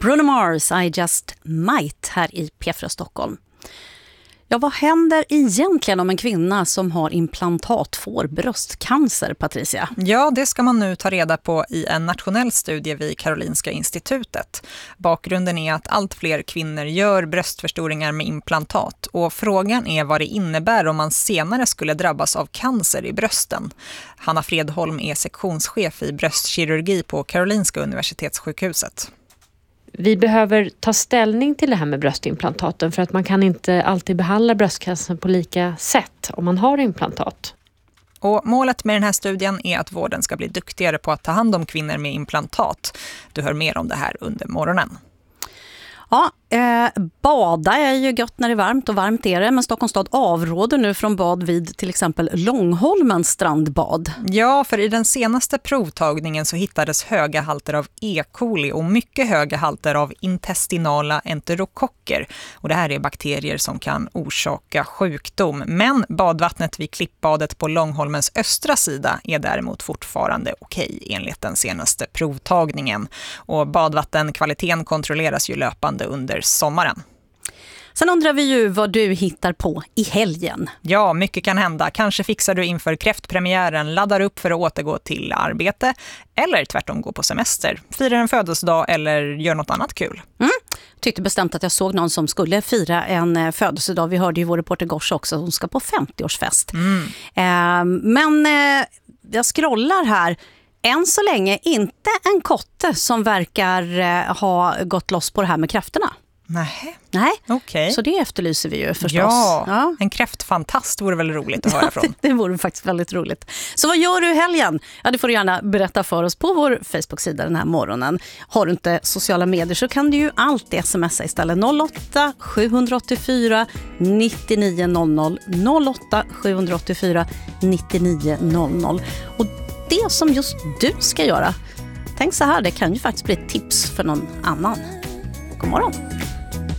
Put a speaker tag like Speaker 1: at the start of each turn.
Speaker 1: Bruno Mars, I Just Might här i P4 Stockholm. Ja, vad händer egentligen om en kvinna som har implantat får bröstcancer, Patricia?
Speaker 2: Ja, det ska man nu ta reda på i en nationell studie vid Karolinska institutet. Bakgrunden är att allt fler kvinnor gör bröstförstoringar med implantat. Och frågan är vad det innebär om man senare skulle drabbas av cancer i brösten. Hanna Fredholm är sektionschef i bröstkirurgi på Karolinska universitetssjukhuset.
Speaker 3: Vi behöver ta ställning till det här med bröstimplantaten för att man kan inte alltid behandla bröstcancer på lika sätt om man har implantat.
Speaker 2: Och målet med den här studien är att vården ska bli duktigare på att ta hand om kvinnor med implantat. Du hör mer om det här under morgonen.
Speaker 1: Ja, bada är ju gött när det är varmt och varmt är det, men Stockholms stad avråder nu från bad vid till exempel Långholmens strandbad.
Speaker 2: Ja, för i den senaste provtagningen så hittades höga halter av E. coli och mycket höga halter av intestinala enterokocker. Och det här är bakterier som kan orsaka sjukdom. Men badvattnet vid klippbadet på Långholmens östra sida är däremot fortfarande okej enligt den senaste provtagningen. Och badvattenkvaliteten kontrolleras ju löpande under sommaren.
Speaker 1: Sen undrar vi ju vad du hittar på i helgen.
Speaker 2: Ja, mycket kan hända. Kanske fixar du inför kräftpremiären, laddar upp för att återgå till arbete eller tvärtom gå på semester, firar en födelsedag eller gör något annat kul.
Speaker 1: Tyckte bestämt att jag såg någon som skulle fira en födelsedag. Vi hörde ju vår reporter Gors också, hon ska på 50-årsfest. Men jag scrollar här. Än så länge inte en kotte som verkar ha gått loss på det här med kräftorna. Nej.
Speaker 2: Okej.
Speaker 1: Så det efterlyser vi ju förstås.
Speaker 2: Ja, en kräftfantast vore väl roligt att höra från.
Speaker 1: Det vore faktiskt väldigt roligt. Så vad gör du i helgen? Ja, det får du gärna berätta för oss på vår Facebook-sida den här morgonen. Har du inte sociala medier så kan du ju alltid smsa istället 08 784 9900 08 784 9900. Och det som just du ska göra, tänk så här, det kan ju faktiskt bli ett tips för någon annan. God morgon!